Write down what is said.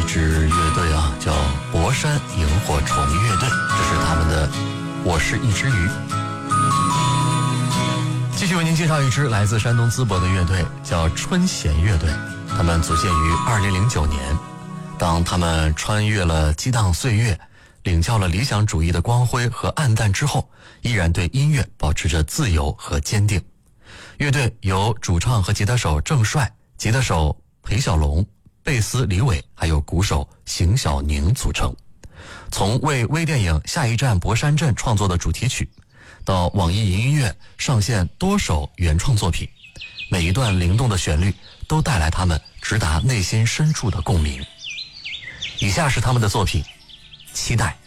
一支乐队啊，叫博山萤火虫乐队，这是他们的《我是一只鱼》。继续为您介绍一支来自山东淄博的乐队，叫春弦乐队。他们组建于2009年，当他们穿越了激荡岁月，领教了理想主义的光辉和暗淡之后，依然对音乐保持着自由和坚定。乐队由主唱和吉他手郑帅、吉他手裴小龙、贝斯李伟还有鼓手邢小宁组成。从为微电影《下一站博山镇》创作的主题曲，到网易云音乐上线多首原创作品，每一段灵动的旋律都带来他们直达内心深处的共鸣。以下是他们的作品，期待。